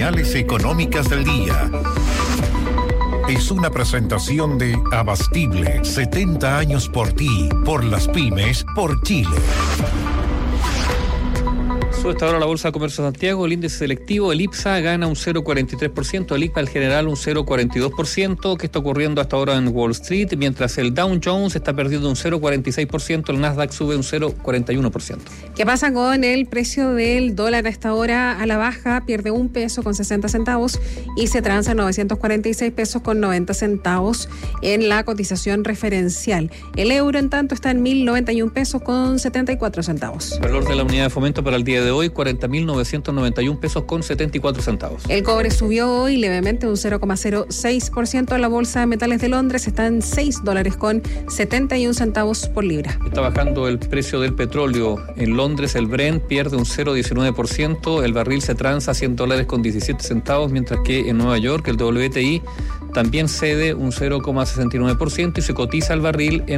señales económicas del día. Es una presentación de Abastible, 70 años por ti, por las pymes, por Chile. Sube esta hora la Bolsa de Comercio de Santiago, el índice selectivo, el IPSA gana un 0,43%, el IPA al general un 0,42%, que está ocurriendo hasta ahora en Wall Street, mientras el Dow Jones está perdiendo un 0,46%, el Nasdaq sube un 0,41%. ¿Qué pasa con el precio del dólar a esta hora? A la baja, pierde $1.60 y se transa en $946.90 en la cotización referencial. El euro, en tanto, está en $1.091.74. El valor de la unidad de fomento para el día de hoy, 40.991 pesos con 74 centavos. El cobre subió hoy levemente un 0,06%. La bolsa de metales de Londres está en $6.71 por libra. Está bajando el precio del petróleo. En Londres el Brent pierde un 0,19%, el barril se transa a $100.17, mientras que en Nueva York el WTI también cede un 0,69% y se cotiza el barril en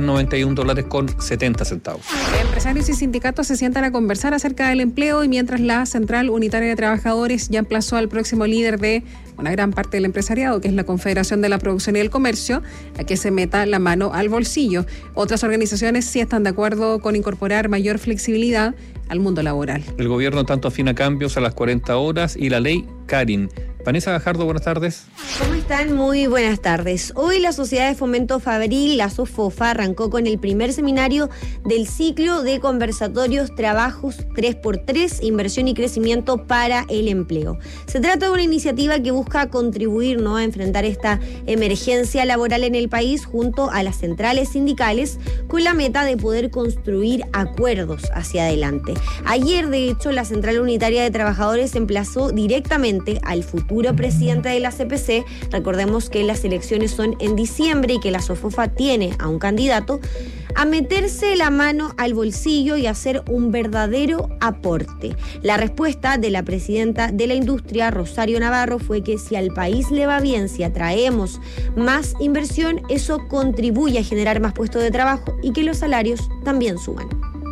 $91.70. Empresarios y sindicatos se sientan a conversar acerca del empleo y mientras la Central Unitaria de Trabajadores ya emplazó al próximo líder de una gran parte del empresariado, que es la Confederación de la Producción y el Comercio, a que se meta la mano al bolsillo. Otras organizaciones sí están de acuerdo con incorporar mayor flexibilidad al mundo laboral. El gobierno tanto afina cambios a las 40 horas y la ley Karin. Vanessa Gajardo, buenas tardes. ¿Cómo están? Muy buenas tardes. Hoy la Sociedad de Fomento Fabril, la SOFOFA, arrancó con el primer seminario del ciclo de conversatorios Trabajos 3x3, Inversión y Crecimiento para el Empleo. Se trata de una iniciativa que busca contribuir, a enfrentar esta emergencia laboral en el país junto a las centrales sindicales con la meta de poder construir acuerdos hacia adelante. Ayer, de hecho, la Central Unitaria de Trabajadores emplazó directamente al futuro presidente de la CPC. Recordemos que las elecciones son en diciembre y que la SOFOFA tiene a un candidato, a meterse la mano al bolsillo y hacer un verdadero aporte. La respuesta de la presidenta de la industria, Rosario Navarro, fue que si al país le va bien, si atraemos más inversión, eso contribuye a generar más puestos de trabajo y que los salarios también suban.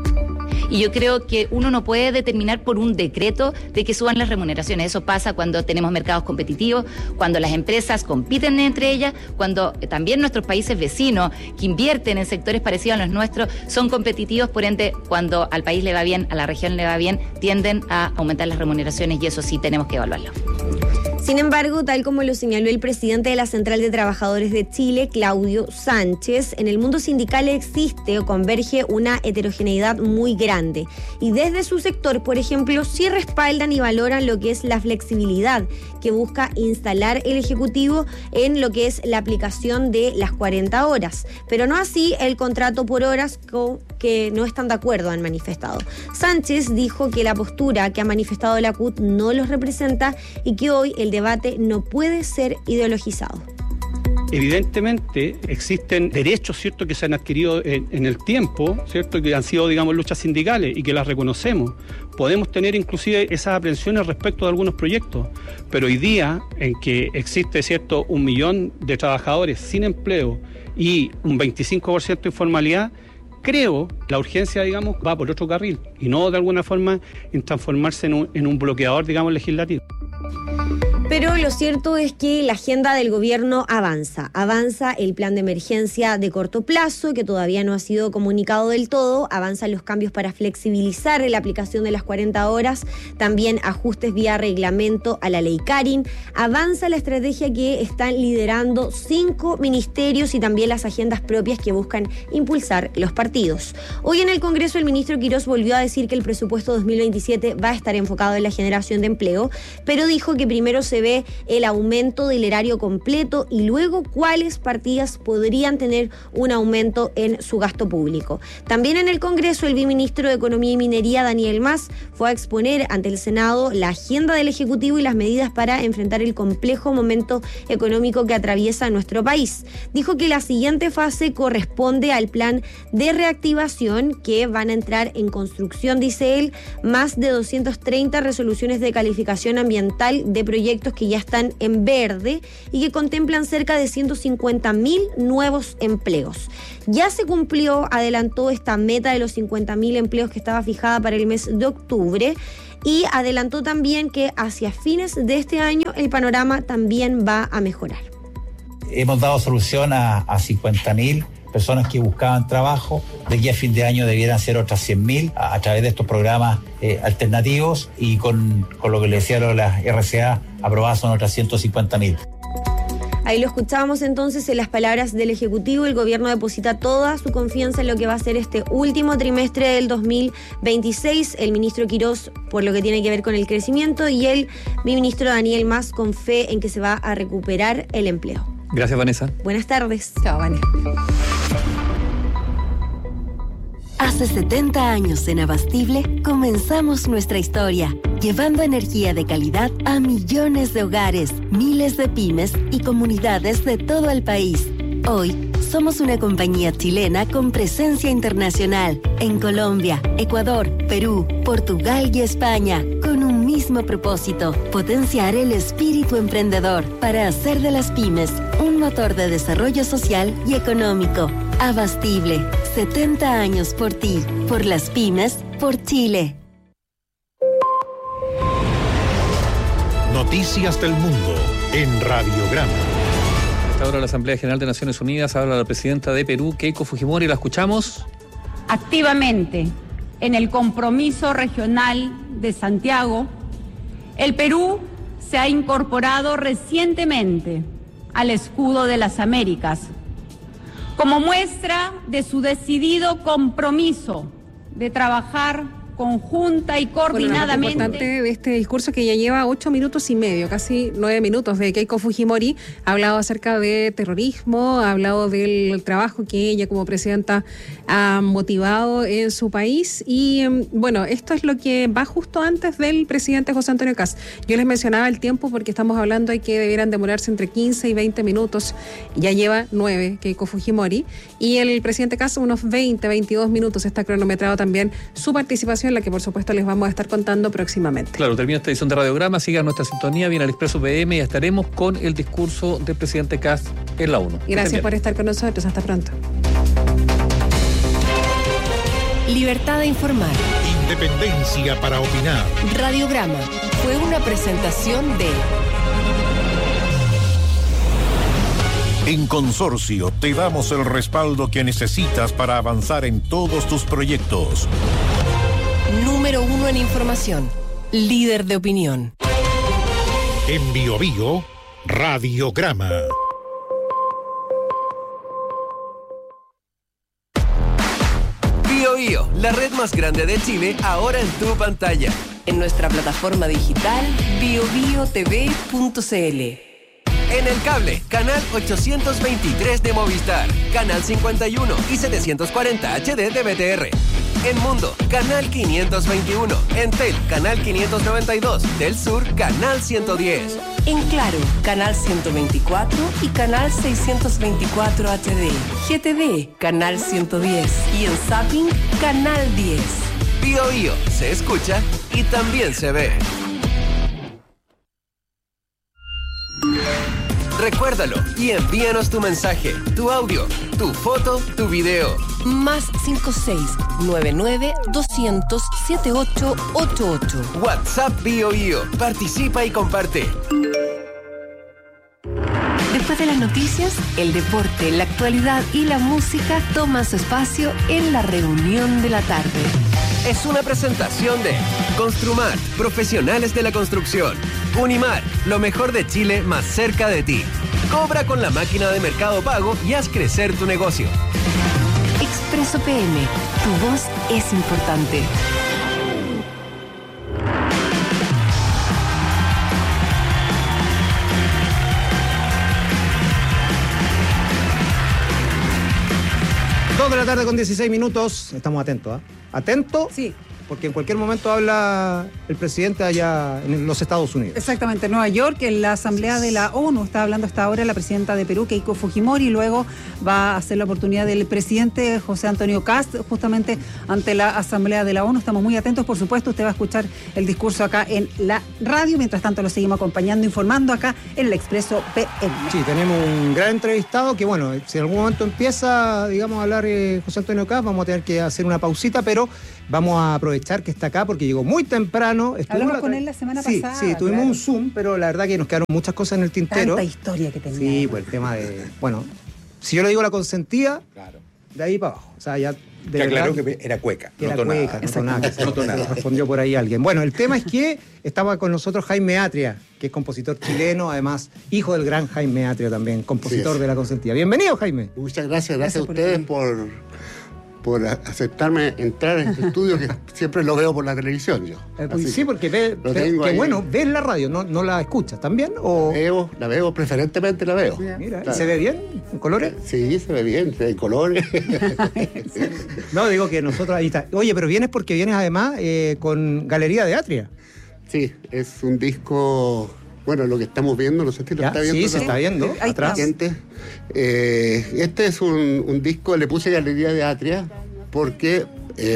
Y yo creo que uno no puede determinar por un decreto de que suban las remuneraciones. Eso pasa cuando tenemos mercados competitivos, cuando las empresas compiten entre ellas, cuando también nuestros países vecinos que invierten en sectores parecidos a los nuestros son competitivos, por ende, cuando al país le va bien, a la región le va bien, tienden a aumentar las remuneraciones y eso sí tenemos que evaluarlo. Sin embargo, tal como lo señaló el presidente de la Central de Trabajadores de Chile, Claudio Sánchez, en el mundo sindical existe o converge una heterogeneidad muy grande. Y desde su sector, por ejemplo, sí respaldan y valoran lo que es la flexibilidad que busca instalar el Ejecutivo en lo que es la aplicación de las 40 horas. Pero no así el contrato por horas que no están de acuerdo, han manifestado. Sánchez dijo que la postura que ha manifestado la CUT no los representa y que hoy el debate no puede ser ideologizado. Evidentemente existen derechos, ¿cierto?, que se han adquirido en el tiempo, ¿cierto?, que han sido, luchas sindicales y que las reconocemos. Podemos tener inclusive esas aprensiones respecto de algunos proyectos, pero hoy día en que existe, ¿cierto?, 1 millón de trabajadores sin empleo y un 25% de informalidad, creo la urgencia, va por otro carril y no de alguna forma en transformarse en un bloqueador, legislativo. Pero lo cierto es que la agenda del gobierno avanza el plan de emergencia de corto plazo, que todavía no ha sido comunicado del todo, avanzan los cambios para flexibilizar la aplicación de las 40 horas, también ajustes vía reglamento a la ley Karin, avanza la estrategia que están liderando 5 ministerios y también las agendas propias que buscan impulsar los partidos. Hoy en el Congreso el ministro Quirós volvió a decir que el presupuesto 2027 va a estar enfocado en la generación de empleo, pero dijo que primero se ve el aumento del erario completo y luego cuáles partidas podrían tener un aumento en su gasto público. También en el Congreso el viceministro de Economía y Minería, Daniel Mas, fue a exponer ante el Senado la agenda del Ejecutivo y las medidas para enfrentar el complejo momento económico que atraviesa nuestro país. Dijo que la siguiente fase corresponde al plan de reactivación, que van a entrar en construcción, dice él, más de 230 resoluciones de calificación ambiental de proyectos proyectos que ya están en verde y que contemplan cerca de 150.000 nuevos empleos. Ya se cumplió, adelantó esta meta de los 50.000 empleos que estaba fijada para el mes de octubre y adelantó también que hacia fines de este año el panorama también va a mejorar. Hemos dado solución a 50.000 personas que buscaban trabajo. De aquí a fin de año debieran ser otras 100.000 a través de estos programas alternativos, y con lo que le decía las RCA aprobadas son otras 150.000. Ahí lo escuchábamos entonces en las palabras del Ejecutivo. El gobierno deposita toda su confianza en lo que va a ser este último trimestre del 2026. El ministro Quirós por lo que tiene que ver con el crecimiento y el ministro Daniel Mas con fe en que se va a recuperar el empleo. Gracias, Vanessa. Buenas tardes. Chao, Vanessa. Hace 70 años en Abastible comenzamos nuestra historia, llevando energía de calidad a millones de hogares, miles de pymes y comunidades de todo el país. Hoy somos una compañía chilena con presencia internacional en Colombia, Ecuador, Perú, Portugal y España, con un mismo propósito: potenciar el espíritu emprendedor para hacer de las pymes un motor de desarrollo social y económico. Abastible, 70 años por ti, por las pymes, por Chile. Noticias del Mundo en Radiograma. Hasta ahora la Asamblea General de Naciones Unidas habla la presidenta de Perú, Keiko Fujimori. La escuchamos. Activamente en el compromiso regional de Santiago, el Perú se ha incorporado recientemente al escudo de las Américas, como muestra de su decidido compromiso de trabajar conjunta y coordinadamente. Lo importante de este discurso, que ya lleva 8 minutos y medio, casi 9 minutos, de Keiko Fujimori, ha hablado acerca de terrorismo, ha hablado del trabajo que ella como presidenta ha motivado en su país y bueno, esto es lo que va justo antes del presidente José Antonio Kast. Yo les mencionaba el tiempo porque estamos hablando de que debieran demorarse entre 15 y 20 minutos, ya lleva 9 Keiko Fujimori, y el presidente Kast unos 20, 22 minutos. Está cronometrado también su participación, la que por supuesto les vamos a estar contando próximamente. Claro, termina esta edición de Radiograma, sigan nuestra sintonía, viene al Expreso PM y estaremos con el discurso del presidente Kast en la ONU. Gracias por estar con nosotros, hasta pronto. Libertad de informar. Independencia para opinar. Radiograma fue una presentación de... En Consorcio te damos el respaldo que necesitas para avanzar en todos tus proyectos. Número 1 en información. Líder de opinión. En Biobío, Radiograma. Biobío, la red más grande de Chile, ahora en tu pantalla. En nuestra plataforma digital biobiotv.cl. En el cable, canal 823 de Movistar, canal 51 y 740 HD de BTR. En Mundo, canal 521. En Tel, canal 592. Del Sur, canal 110. En Claro, canal 124 y canal 624 HD. GTV, canal 110. Y en Zapping, canal 10. Biobío, se escucha y también se ve. Recuérdalo y envíanos tu mensaje, tu audio, tu foto, tu video. Más 56-99-200-7888. WhatsApp Biobío. Participa y comparte. Después de las noticias, el deporte, la actualidad y la música toman su espacio en la reunión de la tarde. Es una presentación de Construmart, profesionales de la construcción. Unimar, lo mejor de Chile más cerca de ti. Cobra con la máquina de Mercado Pago y haz crecer tu negocio. Expreso PM, tu voz es importante. Dos de la tarde con 16 minutos. Estamos atentos, ¿ah? ¿Atento? Sí. porque en cualquier momento habla el presidente allá en los Estados Unidos. Exactamente, en Nueva York, en la Asamblea de la ONU, está hablando hasta ahora la presidenta de Perú, Keiko Fujimori, y luego va a ser la oportunidad del presidente José Antonio Kast, justamente ante la Asamblea de la ONU. Estamos muy atentos, por supuesto, usted va a escuchar el discurso acá en la radio, mientras tanto lo seguimos acompañando, informando acá en el Expreso PM. Sí, tenemos un gran entrevistado que, bueno, si en algún momento empieza, digamos, a hablar José Antonio Kast, vamos a tener que hacer una pausita, pero vamos a aprovechar que está acá porque llegó muy temprano. Hablamos con él la semana pasada. Sí, tuvimos un Zoom, pero la verdad que nos quedaron muchas cosas en el tintero. Tanta historia que tenía. Sí, pues el tema de... Bueno, si yo le digo la consentía, claro, de ahí para abajo. O sea, ya... Que aclaró que era cueca. Era cueca, no nada. Respondió por ahí alguien. Bueno, el tema es que estaba con nosotros Jaime Atria, que es compositor chileno, además hijo del gran Jaime Atria también, compositor de La Consentida. Bienvenido, Jaime. Muchas gracias a ustedes por aceptarme entrar en este estudio, que siempre lo veo por la televisión yo. Sí, porque ves la radio, no la escuchas también. ¿O? La veo, preferentemente la veo. Mira, claro. ¿Se ve bien en colores? Sí, se ve bien, se ve en colores. No, digo que nosotros ahí está. Oye, pero vienes porque vienes además con Galería de Atria. Sí, es un disco... Bueno, lo que estamos viendo, no sé si lo está viendo. Sí, se está viendo, atrás. Este es un disco, le puse Galería de Atria, porque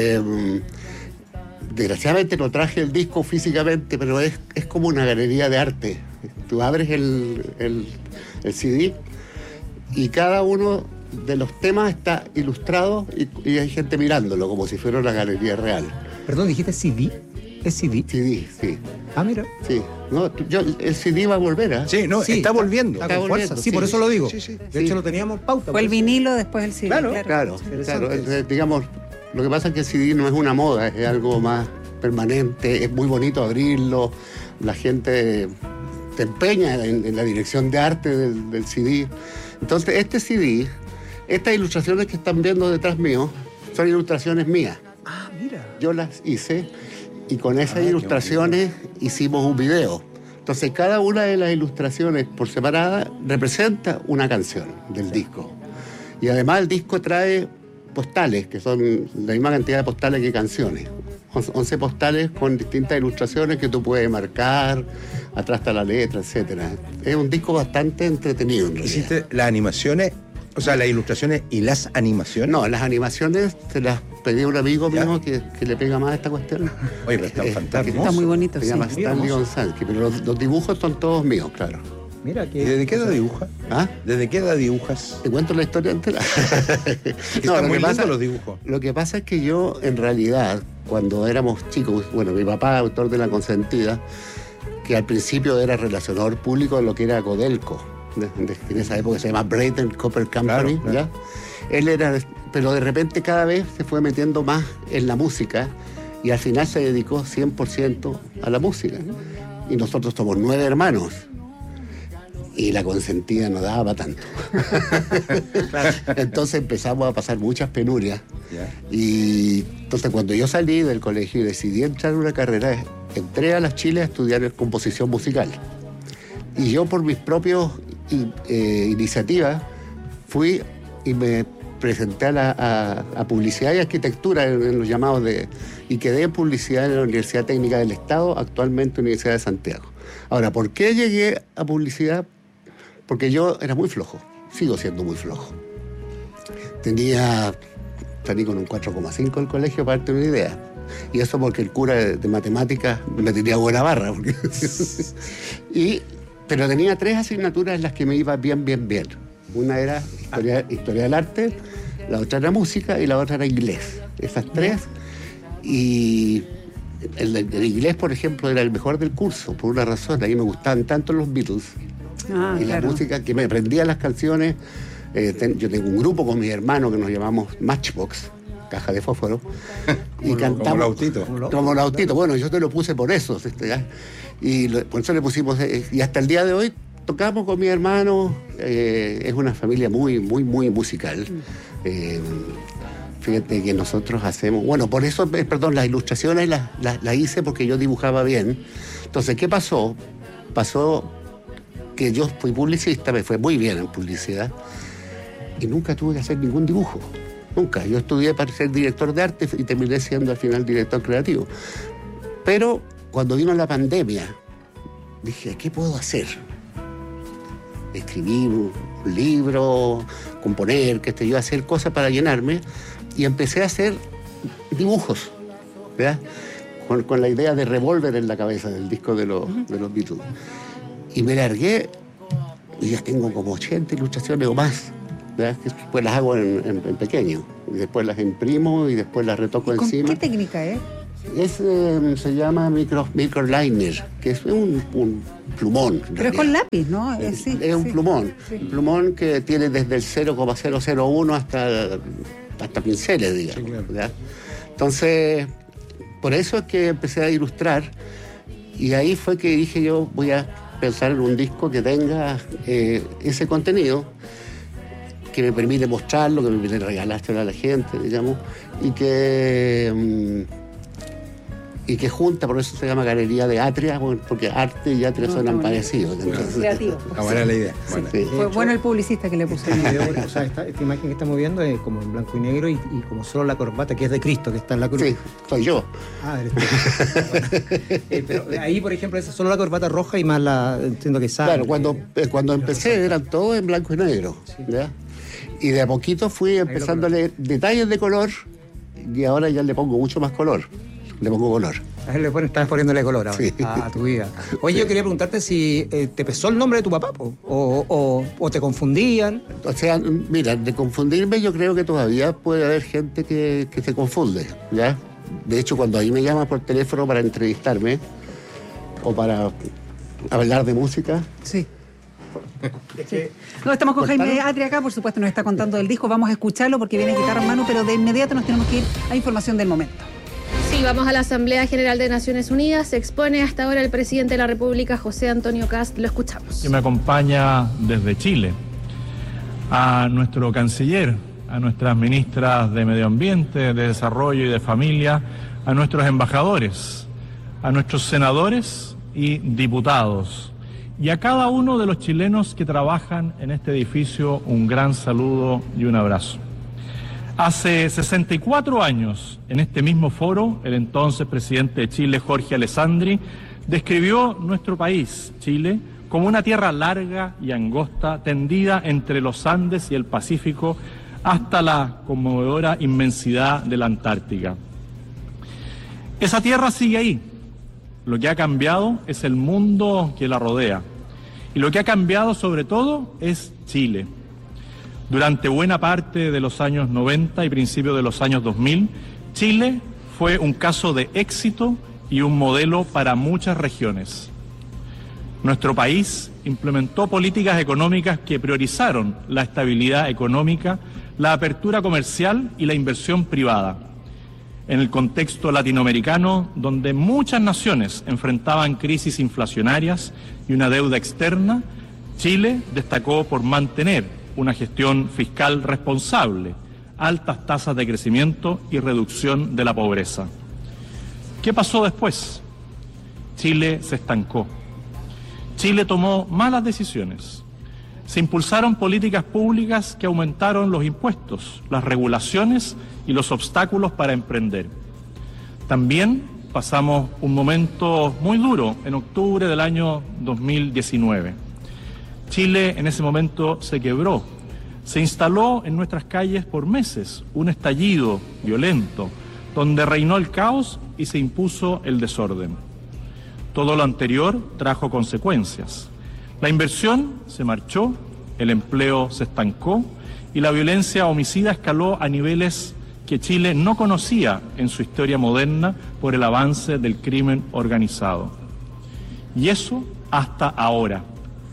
desgraciadamente no traje el disco físicamente, pero es como una galería de arte. Tú abres el CD y cada uno de los temas está ilustrado y hay gente mirándolo, como si fuera una galería real. Perdón, ¿dijiste CD? ¿Es CD? CD, sí. Ah, mira. Sí. No, el CD va a volver, ¿eh? Sí, no, está volviendo. Está con fuerza. Sí, por eso lo digo. De hecho, lo teníamos pauta. Fue el vinilo, después el CD. Claro. Entonces, digamos, lo que pasa es que el CD no es una moda, es algo más permanente, es muy bonito abrirlo, la gente te empeña en la dirección de arte del CD. Entonces, este CD, estas ilustraciones que están viendo detrás mío, son ilustraciones mías. Ah, mira. Yo las hice y con esas ilustraciones hicimos un video. Entonces, cada una de las ilustraciones por separada representa una canción del disco. Y además el disco trae postales, que son la misma cantidad de postales que canciones. 11 postales con distintas ilustraciones que tú puedes marcar, atrás está la letra, etcétera. Es un disco bastante entretenido, en realidad. ¿Hiciste las animaciones, o sea, las ilustraciones y las animaciones? No, las animaciones se las pedí a un amigo mío que le pega más a esta cuestión. Oye, pero están fantásticos. Está muy bonito, se llama Stanley González, pero los dibujos son todos míos, claro. Mira que... ¿Y desde qué edad dibujas? ¿Ah? ¿Desde qué edad dibujas? Te cuento la historia entera. Están muy lindos los dibujos. Lo que pasa es que yo, en realidad, cuando éramos chicos, bueno, mi papá, autor de La Consentida, que al principio era relacionador público de lo que era Codelco, en esa época se llama Brayton Copper Company, claro. ¿Ya? Él era, pero de repente cada vez se fue metiendo más en la música y al final se dedicó 100% a la música. Y nosotros somos 9 hermanos. Y La Consentida no daba para tanto. Entonces empezamos a pasar muchas penurias. Y entonces cuando yo salí del colegio y decidí entrar en una carrera, entré a las Chile a estudiar composición musical. Y yo por mis propios iniciativas fui y me presenté a publicidad y arquitectura en los llamados y quedé en publicidad en la Universidad Técnica del Estado, actualmente Universidad de Santiago. Ahora, ¿por qué llegué a publicidad? Porque yo era muy flojo, sigo siendo muy flojo. Salí con un 4,5 del colegio, para darte una idea. Y eso porque el cura de matemáticas me tenía buena barra. Pero tenía 3 asignaturas en las que me iba bien. Una era historia del arte, la otra era música y la otra era inglés. Esas 3. Y el inglés, por ejemplo, era el mejor del curso, por una razón. A mí me gustaban tanto los Beatles y la música, que me aprendía las canciones. Yo tengo un grupo con mis hermanos que nos llamamos Matchbox, caja de fósforo, y cantamos como Lautito. Bueno, yo te lo puse por eso, y por eso le pusimos, y hasta el día de hoy tocamos con mi hermano. Es una familia muy musical. Fíjate que nosotros hacemos, bueno, por eso, las ilustraciones las hice porque yo dibujaba bien. Entonces, ¿qué pasó? Pasó que yo fui publicista, me fue muy bien en publicidad y nunca tuve que hacer ningún dibujo. Nunca. Yo estudié para ser director de arte y terminé siendo al final director creativo. Pero cuando vino la pandemia, dije, ¿qué puedo hacer? Escribir un libro, componer, hacer cosas para llenarme, y empecé a hacer dibujos, ¿verdad? Con la idea de Revolver en la cabeza del disco de los Beatles. Y me largué y ya tengo como 80 ilustraciones o más, ¿verdad? Que después las hago en pequeño, y después las imprimo y después las retoco encima. ¿Qué técnica es? Se llama microliner, que es un plumón. Pero es con lápiz, ¿no? Es un plumón. Sí. Un plumón que tiene desde el 0,001 hasta pinceles, digamos. Sí, claro. Entonces, por eso es que empecé a ilustrar, y ahí fue que dije yo, voy a pensar en un disco que tenga ese contenido, que me permite mostrarlo, que me permite regalárselo a la gente, digamos, y que junta, por eso se llama Galería de Atria, porque arte y atria suenan parecidos. Creativo. Buena la idea. Sí. Sí. Fue bueno el publicista que le puso el video. O sea, esta imagen que estamos viendo es como en blanco y negro y como solo la corbata, que es de Cristo, que está en la cruz. Sí, soy yo. Eres tú. Pero ahí, por ejemplo, es solo la corbata roja y más entiendo que sale. Claro, cuando empecé eran todos en blanco y negro. Sí. ¿Ya? Y de a poquito fui empezándole detalles de color, y ahora ya le pongo mucho más color. Le pongo color. Estás poniéndole color ahora, sí, a tu vida. Oye, yo quería preguntarte si te pesó el nombre de tu papá, o te confundían. O sea, mira, de confundirme yo creo que todavía puede haber gente que se confunde, ¿ya? De hecho, cuando ahí me llaman por teléfono para entrevistarme o para hablar de música... Sí. No, estamos con Jaime Atria acá, por supuesto nos está contando del disco, vamos a escucharlo porque viene guitarra en mano, pero de inmediato nos tenemos que ir a información del momento. Sí, vamos a la Asamblea General de Naciones Unidas. Se expone hasta ahora el presidente de la República, José Antonio Kast. Lo escuchamos. Que me acompaña desde Chile, a nuestro canciller, a nuestras ministras de Medio Ambiente, de Desarrollo y de Familia, a nuestros embajadores, a nuestros senadores y diputados, y a cada uno de los chilenos que trabajan en este edificio, un gran saludo y un abrazo. Hace 64 años, en este mismo foro, el entonces presidente de Chile, Jorge Alessandri, describió nuestro país, Chile, como una tierra larga y angosta, tendida entre los Andes y el Pacífico hasta la conmovedora inmensidad de la Antártica. Esa tierra sigue ahí. Lo que ha cambiado es el mundo que la rodea. Y lo que ha cambiado sobre todo es Chile. Durante buena parte de los años 90 y principios de los años 2000, Chile fue un caso de éxito y un modelo para muchas regiones. Nuestro país implementó políticas económicas que priorizaron la estabilidad económica, la apertura comercial y la inversión privada. En el contexto latinoamericano, donde muchas naciones enfrentaban crisis inflacionarias y una deuda externa, Chile destacó por mantener una gestión fiscal responsable, altas tasas de crecimiento y reducción de la pobreza. ¿Qué pasó después? Chile se estancó. Chile tomó malas decisiones. Se impulsaron políticas públicas que aumentaron los impuestos, las regulaciones y los obstáculos para emprender. También pasamos un momento muy duro en octubre del año 2019. Chile en ese momento se quebró. Se instaló en nuestras calles por meses un estallido violento, donde reinó el caos y se impuso el desorden. Todo lo anterior trajo consecuencias. La inversión se marchó, el empleo se estancó y la violencia homicida escaló a niveles que Chile no conocía en su historia moderna por el avance del crimen organizado. Y eso hasta ahora.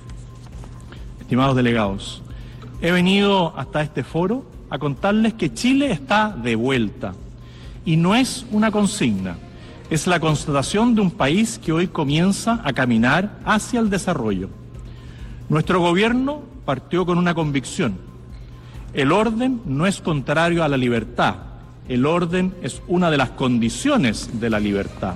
Estimados delegados, he venido hasta este foro a contarles que Chile está de vuelta. Y no es una consigna, es la constatación de un país que hoy comienza a caminar hacia el desarrollo. Nuestro gobierno partió con una convicción. El orden no es contrario a la libertad, el orden es una de las condiciones de la libertad.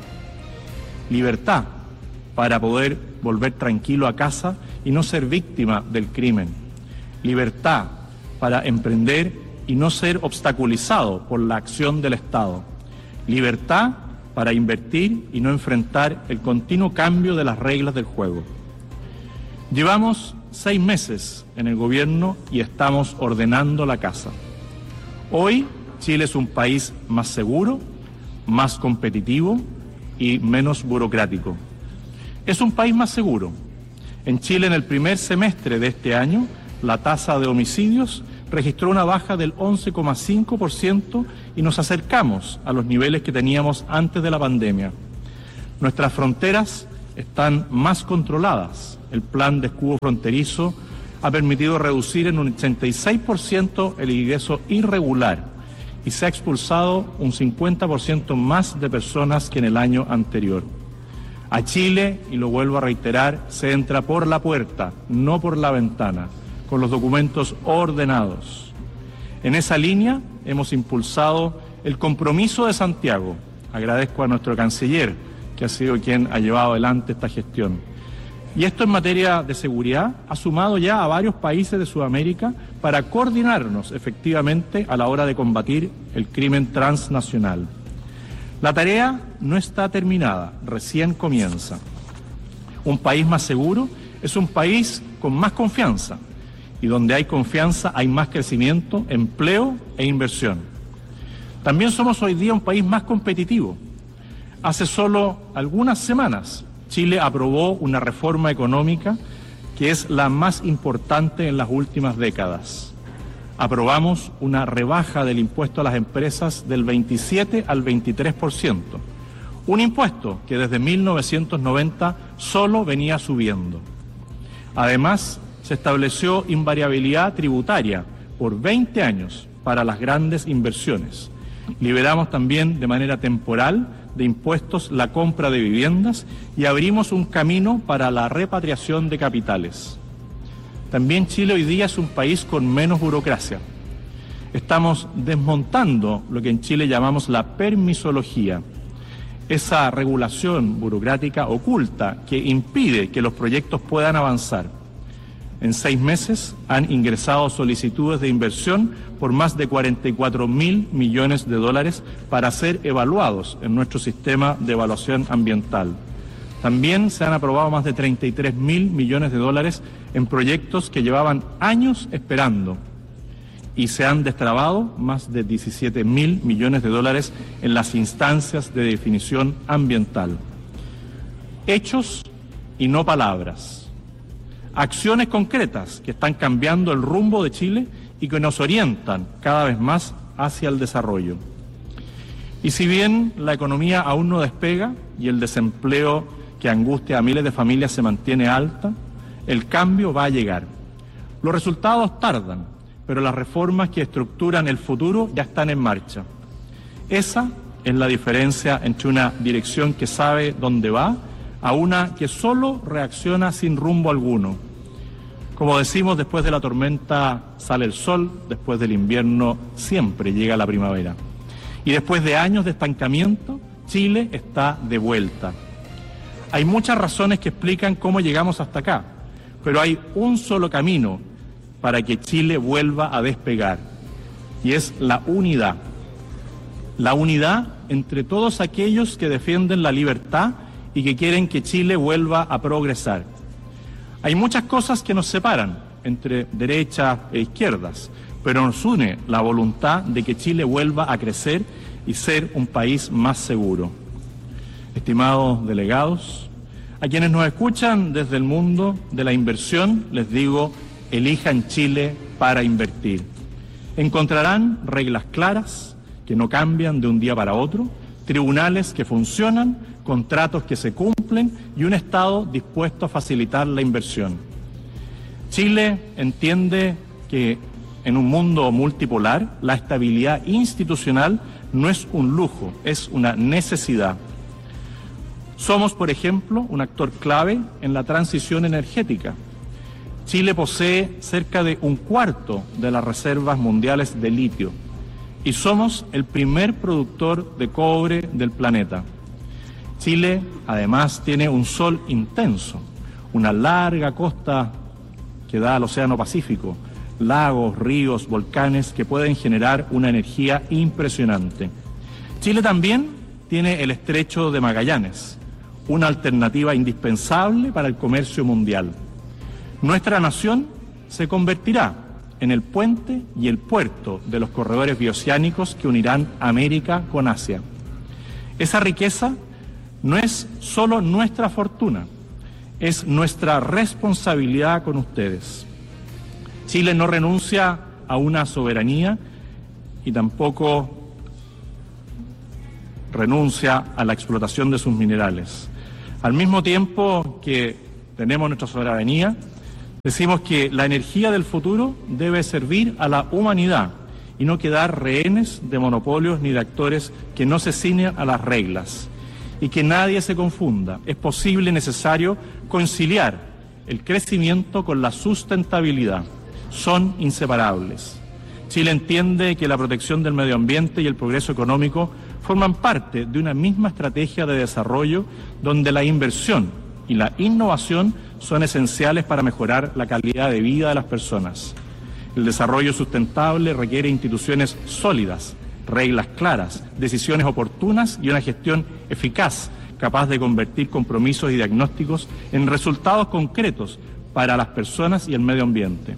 Libertad para poder volver tranquilo a casa y no ser víctima del crimen. Libertad para emprender y no ser obstaculizado por la acción del Estado. Libertad para invertir y no enfrentar el continuo cambio de las reglas del juego. Llevamos 6 meses en el gobierno y estamos ordenando la casa. Hoy Chile es un país más seguro, más competitivo y menos burocrático. Es un país más seguro. En Chile, en el primer semestre de este año, la tasa de homicidios registró una baja del 11,5% y nos acercamos a los niveles que teníamos antes de la pandemia. Nuestras fronteras están más controladas. El plan de escudo fronterizo ha permitido reducir en un 86% el ingreso irregular y se ha expulsado un 50% más de personas que en el año anterior. A Chile, y lo vuelvo a reiterar, se entra por la puerta, no por la ventana, con los documentos ordenados. En esa línea hemos impulsado el compromiso de Santiago. Agradezco a nuestro canciller, que ha sido quien ha llevado adelante esta gestión. Y esto en materia de seguridad ha sumado ya a varios países de Sudamérica para coordinarnos efectivamente a la hora de combatir el crimen transnacional. La tarea no está terminada, recién comienza. Un país más seguro es un país con más confianza, y donde hay confianza hay más crecimiento, empleo e inversión. También somos hoy día un país más competitivo. Hace solo algunas semanas Chile aprobó una reforma económica que es la más importante en las últimas décadas. Aprobamos una rebaja del impuesto a las empresas del 27 al 23%, un impuesto que desde 1990 solo venía subiendo. Además, se estableció invariabilidad tributaria por 20 años para las grandes inversiones. Liberamos también de manera temporal de impuestos la compra de viviendas y abrimos un camino para la repatriación de capitales. También Chile hoy día es un país con menos burocracia. Estamos desmontando lo que en Chile llamamos la permisología, esa regulación burocrática oculta que impide que los proyectos puedan avanzar. En 6 meses han ingresado solicitudes de inversión por más de 44.000 millones de dólares para ser evaluados en nuestro sistema de evaluación ambiental. También se han aprobado más de 33.000 millones de dólares en proyectos que llevaban años esperando y se han destrabado más de 17.000 millones de dólares en las instancias de definición ambiental. Hechos y no palabras. Acciones concretas que están cambiando el rumbo de Chile y que nos orientan cada vez más hacia el desarrollo. Y si bien la economía aún no despega y el desempleo que angustia a miles de familias se mantiene alta, el cambio va a llegar. Los resultados tardan, pero las reformas que estructuran el futuro ya están en marcha. Esa es la diferencia entre una dirección que sabe dónde va a una que solo reacciona sin rumbo alguno. Como decimos, después de la tormenta sale el sol, después del invierno siempre llega la primavera. Y después de años de estancamiento, Chile está de vuelta. Hay muchas razones que explican cómo llegamos hasta acá, pero hay un solo camino para que Chile vuelva a despegar, y es la unidad. La unidad entre todos aquellos que defienden la libertad y que quieren que Chile vuelva a progresar. Hay muchas cosas que nos separan entre derechas e izquierdas, pero nos une la voluntad de que Chile vuelva a crecer y ser un país más seguro. Estimados delegados, a quienes nos escuchan desde el mundo de la inversión, les digo, elijan Chile para invertir. Encontrarán reglas claras que no cambian de un día para otro, tribunales que funcionan, contratos que se cumplen y un Estado dispuesto a facilitar la inversión. Chile entiende que en un mundo multipolar la estabilidad institucional no es un lujo, es una necesidad. Somos, por ejemplo, un actor clave en la transición energética. Chile posee cerca de 1/4 de las reservas mundiales de litio y somos el primer productor de cobre del planeta. Chile, además, tiene un sol intenso, una larga costa que da al Océano Pacífico, lagos, ríos, volcanes que pueden generar una energía impresionante. Chile también tiene el Estrecho de Magallanes, una alternativa indispensable para el comercio mundial. Nuestra nación se convertirá en el puente y el puerto de los corredores bioceánicos que unirán América con Asia. Esa riqueza no es solo nuestra fortuna, es nuestra responsabilidad con ustedes. Chile no renuncia a una soberanía y tampoco renuncia a la explotación de sus minerales. Al mismo tiempo que tenemos nuestra soberanía, decimos que la energía del futuro debe servir a la humanidad y no quedar rehenes de monopolios ni de actores que no se ciñen a las reglas. Y que nadie se confunda. Es posible y necesario conciliar el crecimiento con la sustentabilidad. Son inseparables. Chile entiende que la protección del medio ambiente y el progreso económico forman parte de una misma estrategia de desarrollo donde la inversión y la innovación son esenciales para mejorar la calidad de vida de las personas. El desarrollo sustentable requiere instituciones sólidas, reglas claras, decisiones oportunas y una gestión eficaz, capaz de convertir compromisos y diagnósticos en resultados concretos para las personas y el medio ambiente.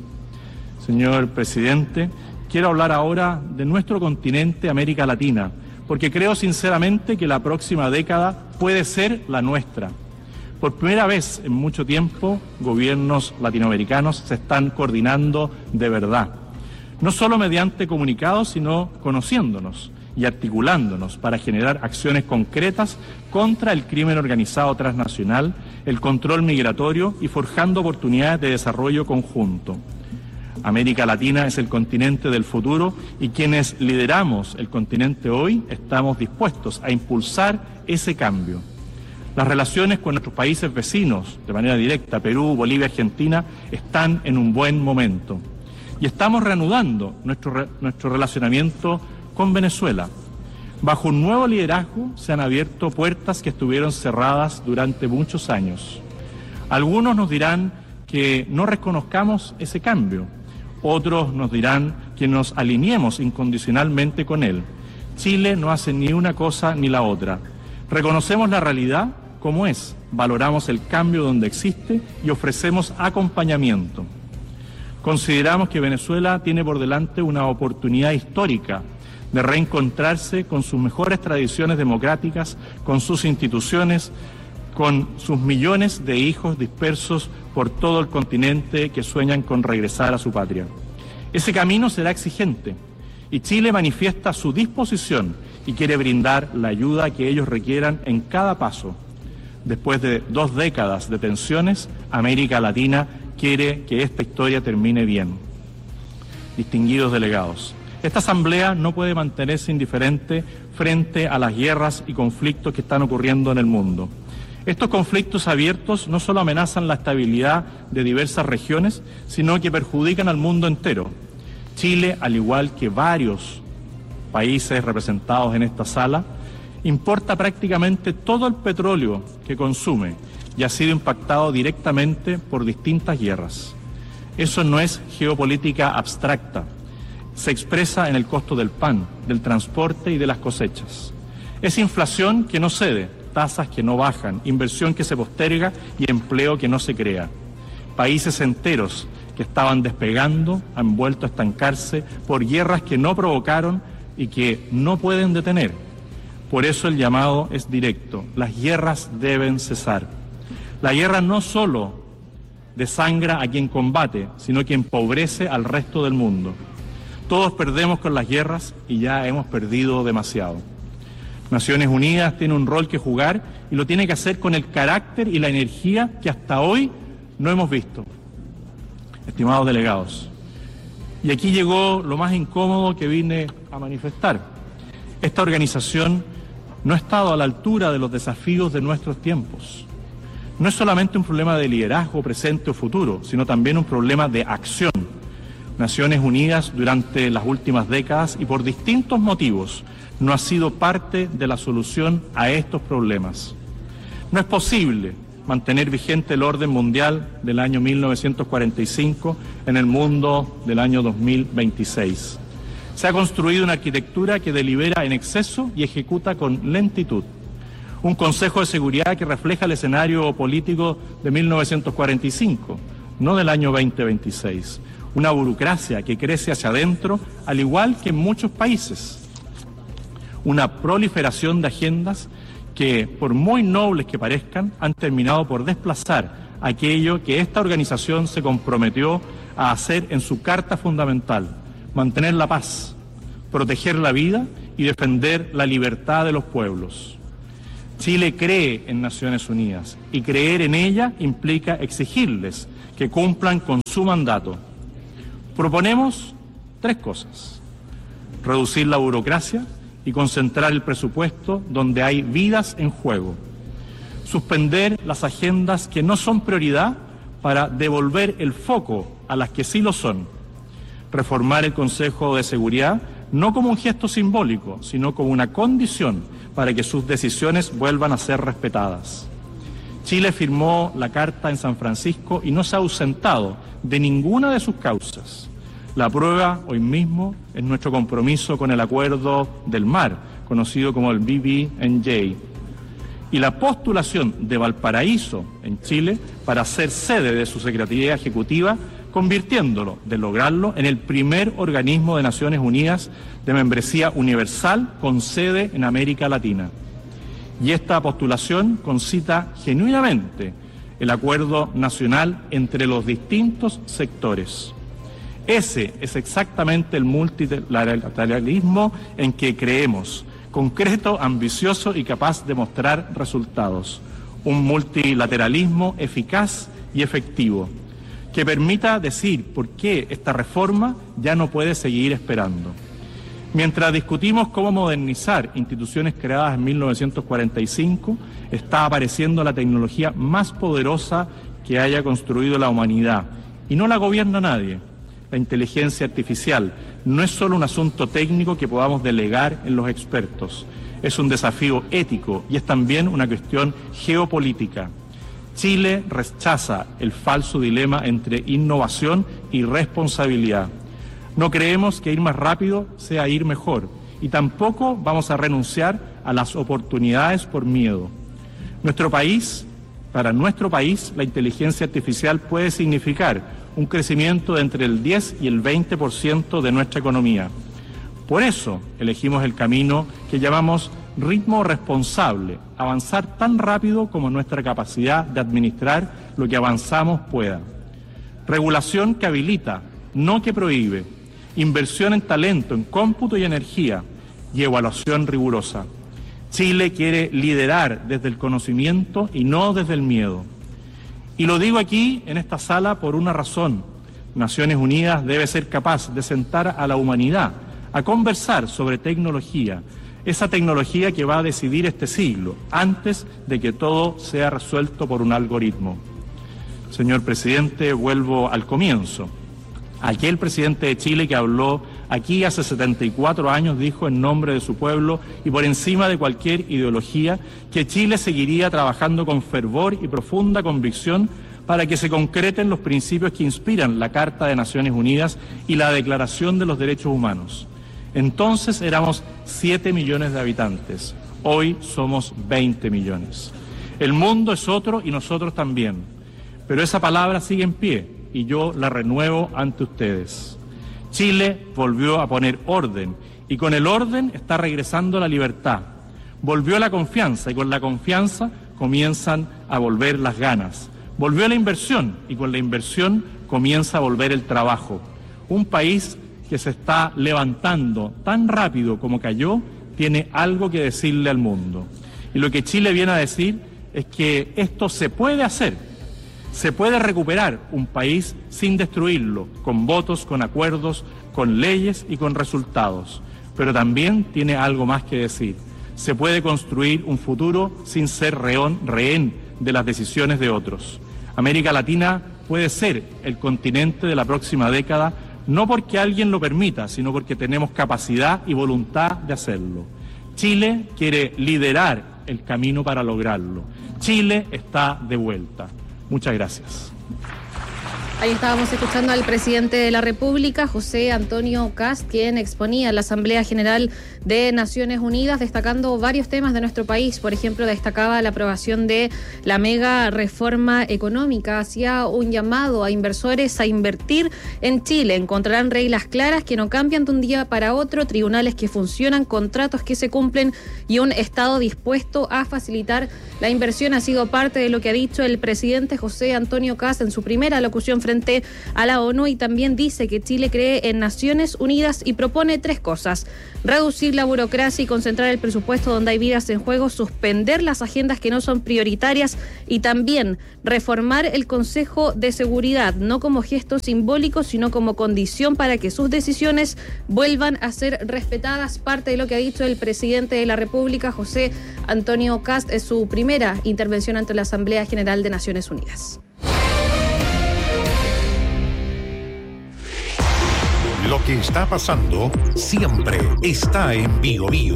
Señor presidente, quiero hablar ahora de nuestro continente, América Latina, porque creo sinceramente que la próxima década puede ser la nuestra. Por primera vez en mucho tiempo, gobiernos latinoamericanos se están coordinando de verdad. No solo mediante comunicados, sino conociéndonos y articulándonos para generar acciones concretas contra el crimen organizado transnacional, el control migratorio y forjando oportunidades de desarrollo conjunto. América Latina es el continente del futuro y quienes lideramos el continente hoy estamos dispuestos a impulsar ese cambio. Las relaciones con nuestros países vecinos, de manera directa, Perú, Bolivia, Argentina, están en un buen momento. Y estamos reanudando nuestro relacionamiento con Venezuela. Bajo un nuevo liderazgo se han abierto puertas que estuvieron cerradas durante muchos años. Algunos nos dirán que no reconozcamos ese cambio. Otros nos dirán que nos alineemos incondicionalmente con él. Chile no hace ni una cosa ni la otra. Reconocemos la realidad como es, valoramos el cambio donde existe y ofrecemos acompañamiento. Consideramos que Venezuela tiene por delante una oportunidad histórica de reencontrarse con sus mejores tradiciones democráticas, con sus instituciones, con sus millones de hijos dispersos por todo el continente que sueñan con regresar a su patria. Ese camino será exigente y Chile manifiesta su disposición y quiere brindar la ayuda que ellos requieran en cada paso. Después de 2 décadas de tensiones, América Latina quiere que esta historia termine bien. Distinguidos delegados, esta Asamblea no puede mantenerse indiferente frente a las guerras y conflictos que están ocurriendo en el mundo. Estos conflictos abiertos no solo amenazan la estabilidad de diversas regiones, sino que perjudican al mundo entero. Chile, al igual que varios países representados en esta sala, importa prácticamente todo el petróleo que consume y ha sido impactado directamente por distintas guerras. Eso no es geopolítica abstracta. Se expresa en el costo del pan, del transporte y de las cosechas. Es inflación que no cede, tasas que no bajan, inversión que se posterga y empleo que no se crea. Países enteros que estaban despegando han vuelto a estancarse por guerras que no provocaron y que no pueden detener. Por eso el llamado es directo. Las guerras deben cesar. La guerra no solo desangra a quien combate, sino que empobrece al resto del mundo. Todos perdemos con las guerras y ya hemos perdido demasiado. Naciones Unidas tiene un rol que jugar y lo tiene que hacer con el carácter y la energía que hasta hoy no hemos visto. Estimados delegados, y aquí llegó lo más incómodo que vine a manifestar. Esta organización no ha estado a la altura de los desafíos de nuestros tiempos. No es solamente un problema de liderazgo presente o futuro, sino también un problema de acción. Naciones Unidas durante las últimas décadas y por distintos motivos no ha sido parte de la solución a estos problemas. No es posible mantener vigente el orden mundial del año 1945 en el mundo del año 2026. Se ha construido una arquitectura que delibera en exceso y ejecuta con lentitud. Un Consejo de Seguridad que refleja el escenario político de 1945, no del año 2026. Una burocracia que crece hacia adentro, al igual que en muchos países. Una proliferación de agendas que, por muy nobles que parezcan, han terminado por desplazar aquello que esta organización se comprometió a hacer en su Carta Fundamental: mantener la paz, proteger la vida y defender la libertad de los pueblos. Chile cree en Naciones Unidas y creer en ella implica exigirles que cumplan con su mandato. Proponemos 3 cosas: reducir la burocracia y concentrar el presupuesto donde hay vidas en juego. Suspender las agendas que no son prioridad para devolver el foco a las que sí lo son. Reformar el Consejo de Seguridad no como un gesto simbólico, sino como una condición para que sus decisiones vuelvan a ser respetadas. Chile firmó la Carta en San Francisco y no se ha ausentado de ninguna de sus causas. La prueba hoy mismo es nuestro compromiso con el Acuerdo del Mar, conocido como el BBNJ, y la postulación de Valparaíso en Chile para ser sede de su Secretaría Ejecutiva, convirtiéndolo, de lograrlo, en el primer organismo de Naciones Unidas de membresía universal con sede en América Latina. Y esta postulación concita genuinamente el acuerdo nacional entre los distintos sectores. Ese es exactamente el multilateralismo en que creemos, concreto, ambicioso y capaz de mostrar resultados. Un multilateralismo eficaz y efectivo, que permita decir por qué esta reforma ya no puede seguir esperando. Mientras discutimos cómo modernizar instituciones creadas en 1945, está apareciendo la tecnología más poderosa que haya construido la humanidad, y no la gobierna nadie. La inteligencia artificial no es solo un asunto técnico que podamos delegar en los expertos, es un desafío ético y es también una cuestión geopolítica. Chile rechaza el falso dilema entre innovación y responsabilidad. No creemos que ir más rápido sea ir mejor y tampoco vamos a renunciar a las oportunidades por miedo. Para nuestro país, la inteligencia artificial puede significar un crecimiento de entre el 10 y el 20% de nuestra economía. Por eso elegimos el camino que llamamos ritmo responsable, avanzar tan rápido como nuestra capacidad de administrar lo que avanzamos pueda. Regulación que habilita, no que prohíbe. Inversión en talento, en cómputo y energía, y evaluación rigurosa. Chile quiere liderar desde el conocimiento y no desde el miedo. Y lo digo aquí, en esta sala, por una razón. Naciones Unidas debe ser capaz de sentar a la humanidad a conversar sobre tecnología, esa tecnología que va a decidir este siglo, antes de que todo sea resuelto por un algoritmo. Señor presidente, vuelvo al comienzo. Aquel presidente de Chile que habló aquí hace 74 años dijo en nombre de su pueblo y por encima de cualquier ideología que Chile seguiría trabajando con fervor y profunda convicción para que se concreten los principios que inspiran la Carta de Naciones Unidas y la Declaración de los Derechos Humanos. Entonces éramos 7 millones de habitantes, hoy somos 20 millones. El mundo es otro y nosotros también, pero esa palabra sigue en pie y yo la renuevo ante ustedes. Chile volvió a poner orden y con el orden está regresando la libertad. Volvió la confianza y con la confianza comienzan a volver las ganas. Volvió la inversión y con la inversión comienza a volver el trabajo. Un país que se está levantando tan rápido como cayó tiene algo que decirle al mundo. Y lo que Chile viene a decir es que esto se puede hacer. Se puede recuperar un país sin destruirlo, con votos, con acuerdos, con leyes y con resultados. Pero también tiene algo más que decir. Se puede construir un futuro sin ser rehén de las decisiones de otros. América Latina puede ser el continente de la próxima década, no porque alguien lo permita, sino porque tenemos capacidad y voluntad de hacerlo. Chile quiere liderar el camino para lograrlo. Chile está de vuelta. Muchas gracias. Ahí estábamos escuchando al presidente de la República, José Antonio Kast, quien exponía en la Asamblea General de Naciones Unidas, destacando varios temas de nuestro país. Por ejemplo, destacaba la aprobación de la mega reforma económica. Hacía un llamado a inversores a invertir en Chile. Encontrarán reglas claras que no cambian de un día para otro, tribunales que funcionan, contratos que se cumplen y un Estado dispuesto a facilitar la inversión. Ha sido parte de lo que ha dicho el presidente José Antonio Kast en su primera locución frente a la ONU, y también dice que Chile cree en Naciones Unidas y propone 3 cosas: reducir la burocracia y concentrar el presupuesto donde hay vidas en juego, suspender las agendas que no son prioritarias y también reformar el Consejo de Seguridad, no como gesto simbólico, sino como condición para que sus decisiones vuelvan a ser respetadas. Parte de lo que ha dicho el presidente de la República, José Antonio Kast, es su primera intervención ante la Asamblea General de Naciones Unidas. Lo que está pasando siempre está en Bio Bio.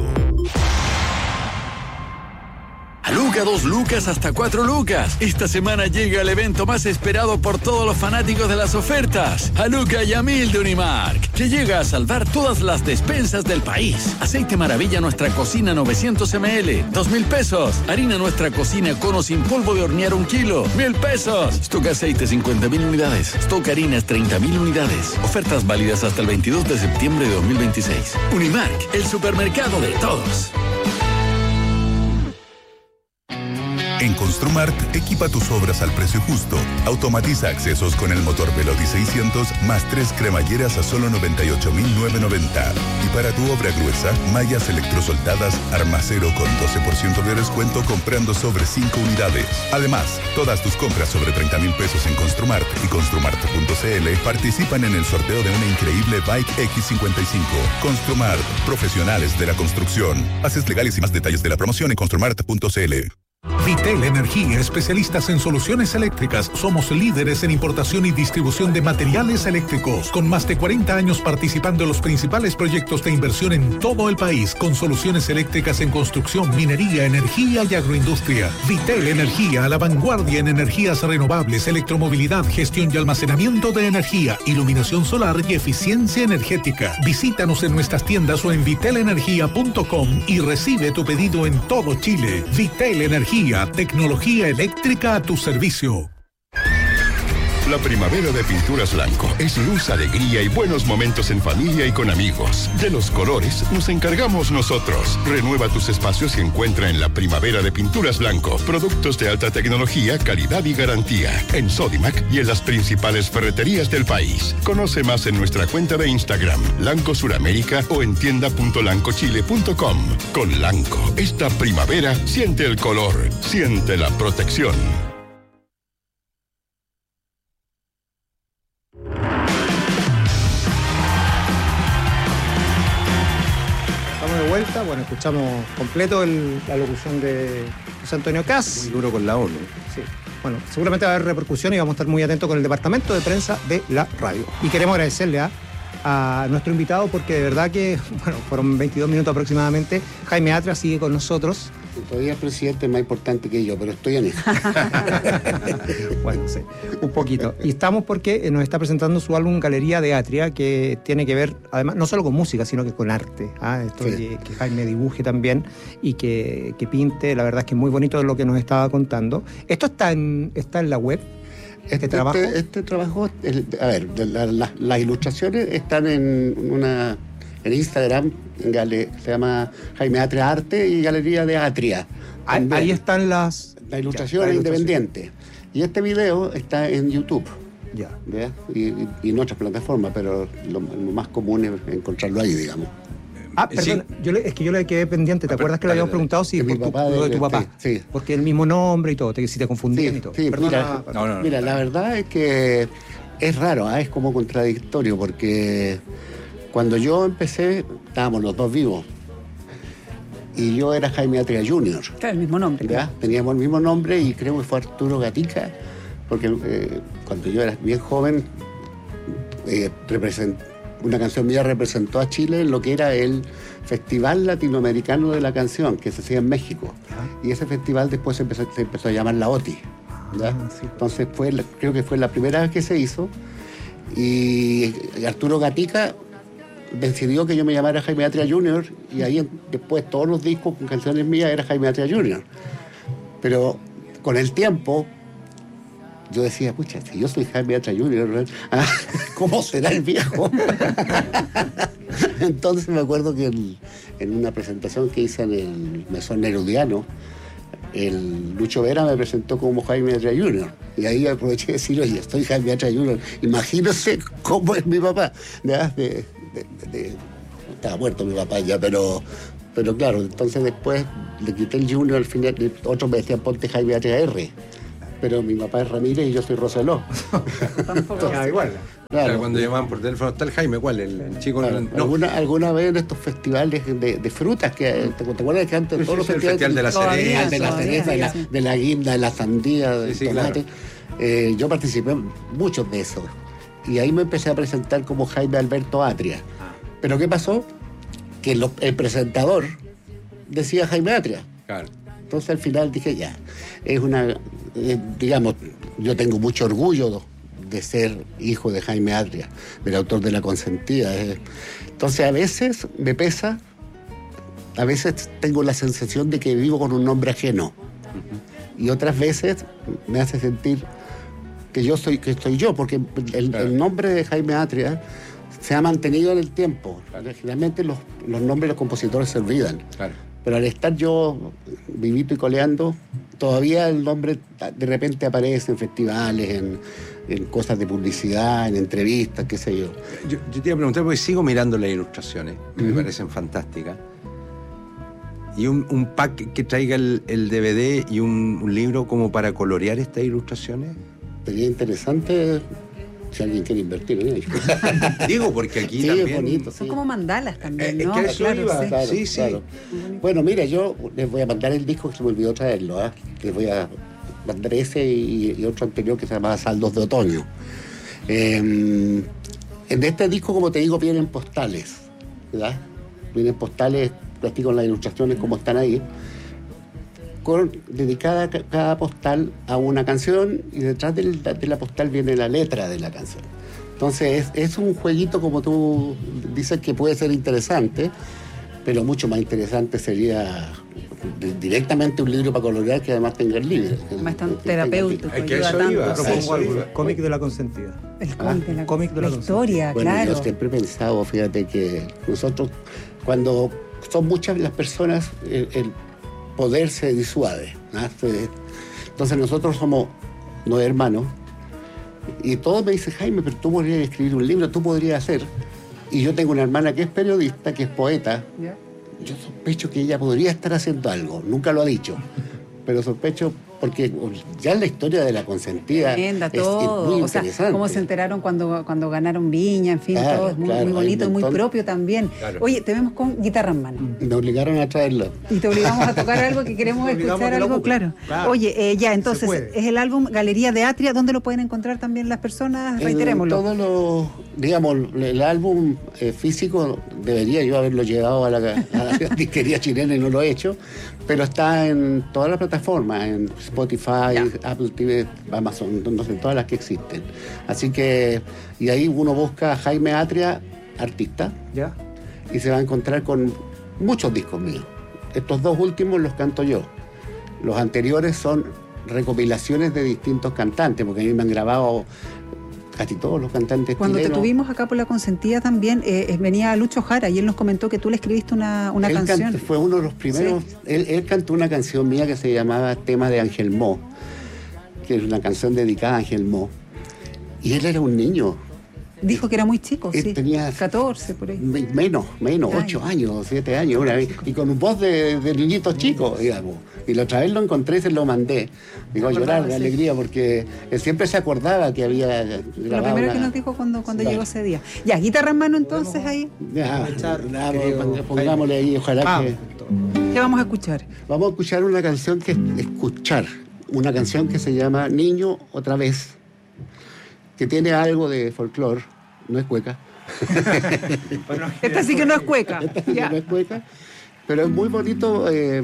A Luca, 2 lucas hasta 4 lucas. Esta semana llega el evento más esperado por todos los fanáticos de las ofertas. A Luca y a 1000 de Unimark, que llega a salvar todas las despensas del país. Aceite Maravilla Nuestra Cocina 900 ml, 2,000 pesos. Harina Nuestra Cocina Cono sin polvo de hornear 1 kilo, 1,000 pesos. Stock Aceite 50,000 unidades. Stock Harinas 30,000 unidades. Ofertas válidas hasta el 22 de septiembre de 2026. Unimark, el supermercado de todos. En Construmart, equipa tus obras al precio justo. Automatiza accesos con el motor Velody 600 más 3 cremalleras a solo 98,990. Y para tu obra gruesa, mallas electrosoldadas Armacero con 12% de descuento comprando sobre 5 unidades. Además, todas tus compras sobre 30,000 pesos en Construmart y Construmart.cl participan en el sorteo de una increíble Bike X55. Construmart, profesionales de la construcción. Bases legales y más detalles de la promoción en Construmart.cl. Vitel Energía, especialistas en soluciones eléctricas. Somos líderes en importación y distribución de materiales eléctricos, con más de 40 años participando en los principales proyectos de inversión en todo el país, con soluciones eléctricas en construcción, minería, energía y agroindustria. Vitel Energía, a la vanguardia en energías renovables, electromovilidad, gestión y almacenamiento de energía, iluminación solar y eficiencia energética. Visítanos en nuestras tiendas o en vitelenergia.com y recibe tu pedido en todo Chile. Vitel Energía, tecnología eléctrica a tu servicio. La primavera de Pinturas Blanco es luz, alegría y buenos momentos en familia y con amigos. De los colores nos encargamos nosotros. Renueva tus espacios y encuentra en la primavera de Pinturas Blanco productos de alta tecnología, calidad y garantía en Sodimac y en las principales ferreterías del país. Conoce más en nuestra cuenta de Instagram, Lanco Suramérica, o en tienda.lancochile.com. Con Lanco, esta primavera siente el color, siente la protección. Bueno, escuchamos completo la locución de José Antonio Kast. Muy duro con la ONU. Sí. Bueno, seguramente va a haber repercusiones y vamos a estar muy atentos con el departamento de prensa de la radio. Y queremos agradecerle a nuestro invitado porque de verdad que, bueno, fueron 22 minutos aproximadamente. Jaime Atria sigue con nosotros. Todavía el presidente es más importante que yo, pero estoy en eso. Bueno, sí, un poquito. Y estamos porque nos está presentando su álbum Galería de Atria, que tiene que ver, además, no solo con música, sino que con arte. Esto sí. Que Jaime dibuje también y que pinte. La verdad es que es muy bonito lo que nos estaba contando. ¿Esto está en la web? Este trabajo, las ilustraciones están en Instagram, se llama Jaime Atria Arte y Galería de Atria. Ahí están las ilustraciones independientes. Y este video está en YouTube. Ya. Y en otras plataformas, pero lo más común es encontrarlo ahí, digamos. Perdón, es que yo le quedé pendiente. ¿Te acuerdas que le habíamos preguntado si por lo de tu papá? Sí. Porque el mismo nombre y todo, si te confundían y todo. Sí, perdona. Mira, la verdad es que es raro, es como contradictorio, porque cuando yo empecé, estábamos los dos vivos. Y yo era Jaime Atria Jr. Claro, el mismo nombre. ¿Ya? Teníamos el mismo nombre y creo que fue Arturo Gatica, porque cuando yo era bien joven, una canción mía representó a Chile en lo que era el Festival Latinoamericano de la Canción, que se hacía en México. Y ese festival después se empezó a llamar la OTI. Entonces creo que fue la primera vez que se hizo. Y Arturo Gatica decidió que yo me llamara Jaime Atria Jr. y ahí después todos los discos con canciones mías era Jaime Atria Jr. Pero con el tiempo yo decía, pucha, si yo soy Jaime Atria Jr., ¿cómo será el viejo? Entonces me acuerdo que en una presentación que hice en el Mesón Nerudiano, el Lucho Vera me presentó como Jaime Atria Jr. Y ahí aproveché de decir, oye, estoy Jaime Atria Jr. Imagínense cómo es mi papá. Estaba muerto mi papá ya, pero claro, entonces después le quité el Junior al final, otros me decían ponte Jaime Atria R. Pero mi papá es Ramírez y yo soy Roseló. Igual. Claro. Cuando llamaban por teléfono, está el Jaime, ¿cuál? El chico. Claro. No. ¿Alguna vez en estos festivales de frutas que te acuerdas que antes todos los festivales de la cereza, de la cereza, de la guinda, de la sandía, del tomate, claro. Yo participé en muchos de esos. Y ahí me empecé a presentar como Jaime Alberto Atria. Pero ¿qué pasó? Que el presentador decía Jaime Atria. Claro. Entonces al final dije, ya, es digamos, yo tengo mucho orgullo de ser hijo de Jaime Atria, del autor de La Consentida. Entonces a veces me pesa, a veces tengo la sensación de que vivo con un nombre ajeno. Y otras veces me hace sentir que soy yo, porque el nombre de Jaime Atria se ha mantenido en el tiempo. Claro. Generalmente los nombres de los compositores se olvidan. Claro. Pero al estar yo vivito y coleando, todavía el nombre de repente aparece en festivales, en cosas de publicidad, en entrevistas, qué sé yo. Yo te iba a preguntar, porque sigo mirando las ilustraciones, me parecen fantásticas. Y un pack que traiga el DVD y un libro como para colorear estas ilustraciones. Sería interesante si alguien quiere invertir en ello. Digo, porque aquí sí, también... es bonito. Son como mandalas también, ¿no? Es que eso claro, iba. Claro, sí. Claro. Bueno, mira, yo les voy a mandar el disco que se me olvidó traerlo. Les voy a mandar ese y otro anterior que se llamaba Saldos de Otoño. En este disco, como te digo, vienen postales, ¿verdad? Vienen postales, así con las ilustraciones como están ahí, dedicada cada postal a una canción, y detrás de la postal viene la letra de la canción. Entonces es un jueguito, como tú dices, que puede ser interesante, pero mucho más interesante sería directamente un libro para colorear que además tenga el libro. Además tan terapéutico, ayuda tanto. Propongo algo, el cómic de La Consentida. El cómic de la historia, bueno, claro. Yo siempre he pensado, fíjate, que nosotros, cuando son muchas las personas, el poder se disuade, ¿no? Entonces nosotros somos 9 hermanos y todos me dicen, Jaime, pero tú podrías escribir un libro, tú podrías hacer. Y yo tengo una hermana que es periodista, que es poeta. ¿Yeah? Yo sospecho que ella podría estar haciendo algo, nunca lo ha dicho, pero sospecho porque ya la historia de La Consentida tremenda, todo. Es muy interesante. Sea, cómo se enteraron cuando ganaron Viña, en fin, claro, todo es muy bonito y muy propio también. Claro. Oye, te vemos con guitarra en mano. Me obligaron a traerlo. Y te obligamos a tocar algo que queremos escuchar, algo claro. Oye, ya, entonces, es el álbum Galería de Atria, ¿dónde lo pueden encontrar también las personas? Reiterémoslo. Todos los, digamos, el álbum físico debería yo haberlo llevado a la disquería chilena y no lo he hecho, pero está en todas las plataformas, en Spotify, Apple TV, Amazon, no sé, todas las que existen. Así que, y ahí uno busca Jaime Atria, artista, y se va a encontrar con muchos discos míos. Estos 2 últimos los canto yo. Los anteriores son recopilaciones de distintos cantantes, porque a mí me han grabado casi todos los cantantes Cuando chilenos. Te tuvimos acá por La Consentida también, venía Lucho Jara y él nos comentó que tú le escribiste una canción. Fue uno de los primeros. Sí. Él cantó una canción mía que se llamaba Tema de Ángel Mo, que es una canción dedicada a Ángel Mo. Y él era un niño. Dijo que era muy chico, él sí. Tenía 14 por ahí. Menos, 8 años, 7 años, y con un voz de niñito chico, digamos. Y la otra vez lo encontré y se lo mandé. Digo, a llorar de alegría, porque él siempre se acordaba que había grabado. Lo primero que nos dijo cuando llegó ese día. Ya, guitarra en mano entonces ahí. Ya, pongámosle ahí, ojalá que... ¿Qué vamos a escuchar? Vamos a escuchar una canción una canción que se llama Niño otra vez, que tiene algo de folclore, no es cueca, Esta sí que no es cueca. Esta sí que no es cueca, pero es muy bonito.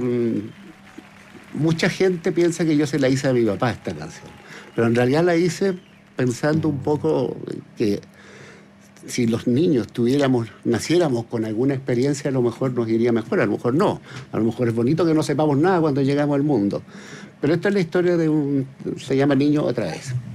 Mucha gente piensa que yo se la hice a mi papá esta canción, pero en realidad la hice pensando un poco que si los niños naciéramos con alguna experiencia, a lo mejor nos iría mejor, a lo mejor no. A lo mejor es bonito que no sepamos nada cuando llegamos al mundo. Pero esta es la historia se llama Niño otra vez.